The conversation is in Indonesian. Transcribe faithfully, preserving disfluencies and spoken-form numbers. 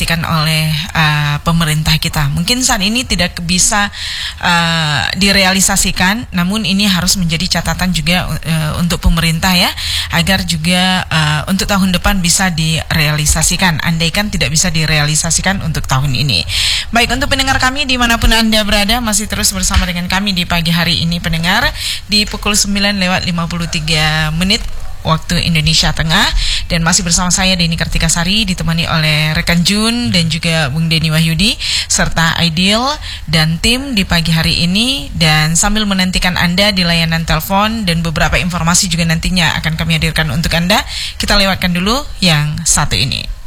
diperhatikan oleh uh, pemerintah kita. Mungkin saat ini tidak bisa uh, direalisasikan, namun ini harus menjadi catatan juga uh, untuk pemerintah ya, agar juga uh, untuk tahun depan bisa direalisasikan. Andaikan tidak bisa direalisasikan untuk tahun ini. Baik, untuk pendengar kami dimanapun Anda berada, masih terus bersama dengan kami di pagi hari ini pendengar, di pukul sembilan lewat lima puluh tiga menit waktu Indonesia Tengah, dan masih bersama saya Deni Kartikasari ditemani oleh rekan Jun dan juga Bung Denny Wahyudi serta Aidil dan tim di pagi hari ini. Dan sambil menantikan Anda di layanan telepon dan beberapa informasi juga nantinya akan kami hadirkan untuk Anda, kita lewatkan dulu yang satu ini.